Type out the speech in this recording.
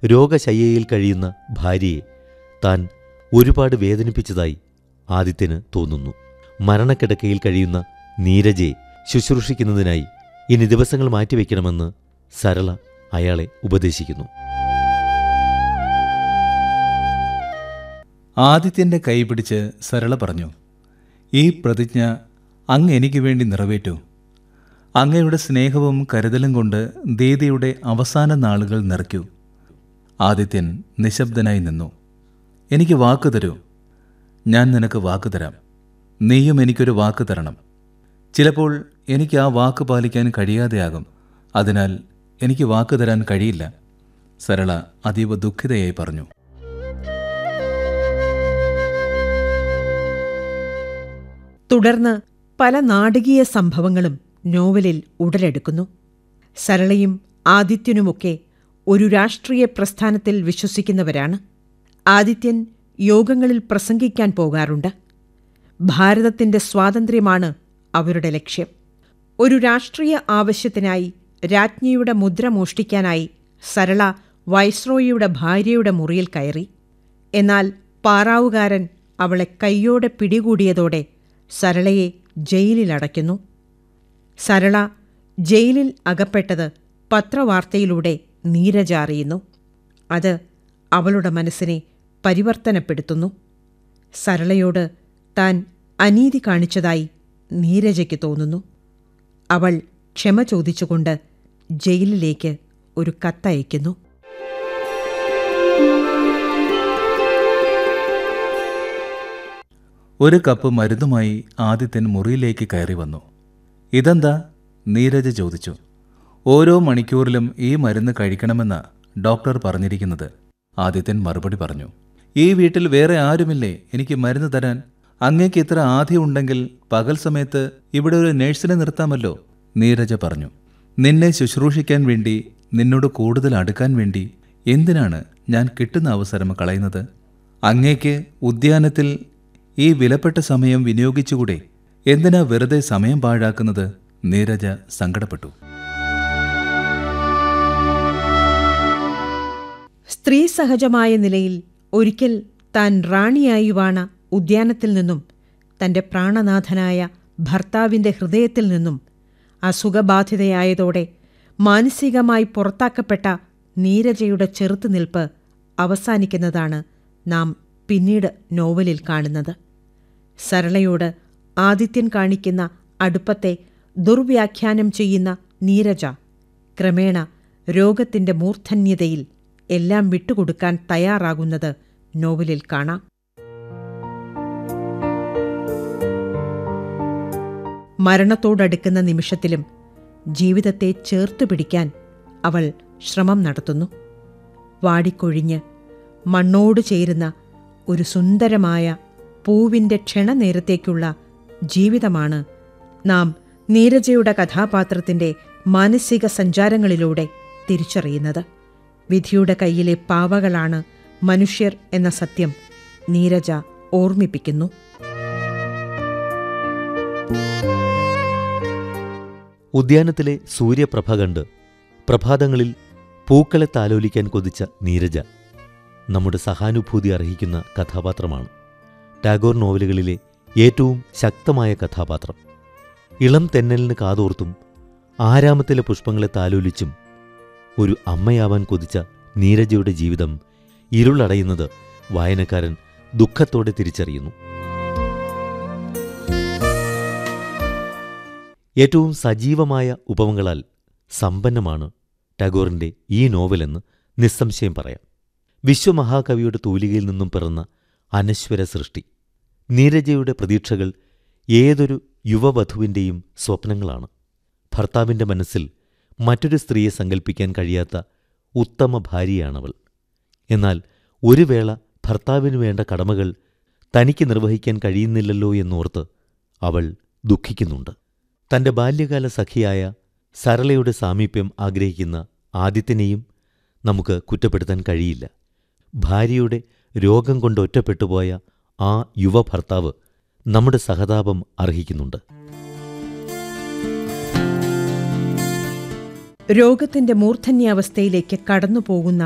രോഗശയ്യയിൽ കഴിയുന്ന ഭാര്യയെ താൻ ഒരുപാട് വേദനിപ്പിച്ചതായി ആദിത്യന് തോന്നുന്നു. മരണക്കിടക്കയിൽ കഴിയുന്ന നീരജയെ ശുശ്രൂഷിക്കുന്നതിനായി ഇനി ദിവസങ്ങൾ മാറ്റിവെക്കണമെന്ന് സരള അയാളെ ഉപദേശിക്കുന്നു. ആദിത്യന്റെ കൈ പിടിച്ച് സരള പറഞ്ഞു, ഈ പ്രതിജ്ഞ അങ്ങ് എനിക്ക് വേണ്ടി നിറവേറ്റൂ. അങ്ങയുടെ സ്നേഹവും കരുതലും കൊണ്ട് ദീദിയുടെ അവസാന നാളുകൾ നിറയ്ക്കൂ. ആദിത്യൻ നിശബ്ദനായി നിന്നു. എനിക്ക് വാക്ക് തരൂ. ഞാൻ നിനക്ക് വാക്ക് തരാം. നീയും എനിക്കൊരു വാക്ക് തരണം. ചിലപ്പോൾ എനിക്ക് ആ വാക്ക് പാലിക്കാൻ കഴിയാതെയാകും. അതിനാൽ എനിക്ക് വാക്ക് തരാൻ കഴിയില്ല. സരള അതീവ ദുഃഖിതയായി പറഞ്ഞു. തുടർന്ന് പല നാടകീയ സംഭവങ്ങളും നോവലിൽ ഉടലെടുക്കുന്നു. സരളയും ആദിത്യനുമൊക്കെ ഒരു രാഷ്ട്രീയ പ്രസ്ഥാനത്തിൽ വിശ്വസിക്കുന്നവരാണ്. ആദിത്യൻ യോഗങ്ങളിൽ പ്രസംഗിക്കാൻ പോകാറുണ്ട്. ഭാരതത്തിന്റെ സ്വാതന്ത്ര്യമാണ് അവരുടെ ലക്ഷ്യം. ഒരു രാഷ്ട്രീയ ആവശ്യത്തിനായി രാജ്ഞിയുടെ മുദ്ര മോഷ്ടിക്കാനായി സരള വൈസ്രോയിയുടെ ഭാര്യയുടെ മുറിയിൽ കയറി. എന്നാൽ പാറാവുകാരൻ അവളെ കൈയോടെ പിടികൂടിയതോടെ സരളയെ ജയിലിലടയ്ക്കുന്നു. സരള ജയിലിൽ അകപ്പെട്ടത് പത്രവാർത്തയിലൂടെ നീരജ അറിയുന്നു. അത് അവളുടെ മനസ്സിനെ പരിവർത്തനപ്പെടുത്തുന്നു. സരളയോട് താൻ അനീതി കാണിച്ചതായി നീരജയ്ക്ക് തോന്നുന്നു. അവൾ ക്ഷമ ചോദിച്ചുകൊണ്ട് ജയിലിലേക്ക് ഒരു കത്തയക്കുന്നു. ഒരു കപ്പ് മരുന്നുമായി ആദിത്യൻ മുറിയിലേക്ക് കയറി വന്നു. ഇതെന്താ? നീരജ ചോദിച്ചു. ഓരോ മണിക്കൂറിലും ഈ മരുന്ന് കഴിക്കണമെന്ന ഡോക്ടർ പറഞ്ഞിരിക്കുന്നത്. ആദിത്യൻ മറുപടി പറഞ്ഞു. ഈ വീട്ടിൽ വേറെ ആരുമില്ലേ എനിക്ക് മരുന്ന് തരാൻ? അങ്ങേക്ക് ഇത്ര ആധി ഉണ്ടെങ്കിൽ പകൽ സമയത്ത് ഇവിടെ ഒരു നഴ്സിനെ നിർത്താമല്ലോ. നീരജ പറഞ്ഞു. നിന്നെ ശുശ്രൂഷിക്കാൻ വേണ്ടി, നിന്നോട് കൂടുതൽ അടുക്കാൻ വേണ്ടി എന്തിനാണ് ഞാൻ കിട്ടുന്ന അവസരം കളയുന്നത്? അങ്ങേക്ക് ഉദ്യാനത്തിൽ ഈ വിലപ്പെട്ട സമയം വിനിയോഗിച്ചുകൂടെ? എന്തിനാ വെറുതെ സമയം പാഴാക്കുന്നത്? നീരജ സങ്കടപ്പെട്ടു. സ്ത്രീ സഹജമായ നിലയിൽ ഒരിക്കൽ താൻ റാണിയായി വാണ ഉദ്യാനത്തിൽ നിന്നും തന്റെ പ്രാണനാഥനായ ഭർത്താവിന്റെ ഹൃദയത്തിൽ നിന്നും അസുഖബാധിതയായതോടെ മാനസികമായി പുറത്താക്കപ്പെട്ട നീരജയുടെ ചെറുത്തുനിൽപ്പ് അവസാനിക്കുന്നതാണ് നാം പിന്നീട് നോവലിൽ കാണുന്നത്. സരളയോട് ആദിത്യൻ കാണിക്കുന്ന അടുപ്പത്തെ ദുർവ്യാഖ്യാനം ചെയ്യുന്ന നീരജ ക്രമേണ രോഗത്തിന്റെ മൂർധന്യതയിൽ എല്ലാം വിട്ടുകൊടുക്കാൻ തയ്യാറാകുന്നത് നോവലിൽ കാണാം. മരണത്തോടടുക്കുന്ന നിമിഷത്തിലും ജീവിതത്തെ ചേർത്തുപിടിക്കാൻ അവൾ ശ്രമം നടത്തുന്നു. വാടിക്കൊഴിഞ്ഞ് മണ്ണോട് ചേരുന്ന ഒരു സുന്ദരമായ പൂവിൻ്റെ ക്ഷണനേരത്തേക്കുള്ള ജീവിതമാണ് നാം നീരജയുടെ കഥാപാത്രത്തിൻ്റെ മാനസിക സഞ്ചാരങ്ങളിലൂടെ തിരിച്ചറിയുന്നത്. വിധിയുടെ കയ്യിലെ പാവകളാണ് മനുഷ്യർ എന്ന സത്യം നീരജ ഓർമ്മിപ്പിക്കുന്നു. ഉദ്യാനത്തിലെ സൂര്യപ്രഭ കണ്ട് പ്രഭാതങ്ങളിൽ പൂക്കളെ താലോലിക്കാൻ കൊതിച്ച നീരജ നമ്മുടെ സഹാനുഭൂതി അർഹിക്കുന്ന കഥാപാത്രമാണ്. ടാഗോർ നോവലുകളിലെ ഏറ്റവും ശക്തമായ കഥാപാത്രം. ഇളം തെന്നലിന് കാതോർത്തും ആരാമത്തിലെ പുഷ്പങ്ങളെ താലോലിച്ചും ഒരു അമ്മയാവാൻ കൊതിച്ച നീരജയുടെ ജീവിതം ഇരുളടയുന്നത് വായനക്കാരൻ ദുഃഖത്തോടെ തിരിച്ചറിയുന്നു. ഏറ്റവും സജീവമായ ഉപമകളാൽ സമ്പന്നമാണ് ടാഗോറിൻ്റെ ഈ നോവലെന്ന് നിസ്സംശയം പറയാം. വിശ്വമഹാകവിയുടെ തൂലികയിൽ നിന്നും പിറന്ന അനശ്വര സൃഷ്ടി. നീരജയുടെ പ്രതീക്ഷകൾ ഏതൊരു യുവവധുവിൻ്റെയും സ്വപ്നങ്ങളാണ്. ഭർത്താവിൻ്റെ മനസ്സിൽ മറ്റൊരു സ്ത്രീയെ സങ്കല്പിക്കാൻ കഴിയാത്ത ഉത്തമ ഭാര്യയാണവൾ. എന്നാൽ ഒരു വേള ഭർത്താവിനു വേണ്ട കടമകൾ തനിക്ക് നിർവഹിക്കാൻ കഴിയുന്നില്ലല്ലോ എന്നോർത്ത് അവൾ ദുഃഖിക്കുന്നുണ്ട്. തൻ്റെ ബാല്യകാല സഖിയായ സരളയുടെ സാമീപ്യം ആഗ്രഹിക്കുന്ന ആദിത്യനെയും നമുക്ക് കുറ്റപ്പെടുത്താൻ കഴിയില്ല. ഭാര്യയുടെ രോഗം കൊണ്ട് ഒറ്റപ്പെട്ടുപോയ ആ യുവഭർത്താവ് നമ്മുടെ സഹതാപം അർഹിക്കുന്നുണ്ട്. രോഗത്തിന്റെ മൂർധന്യാവസ്ഥയിലേക്ക് കടന്നുപോകുന്ന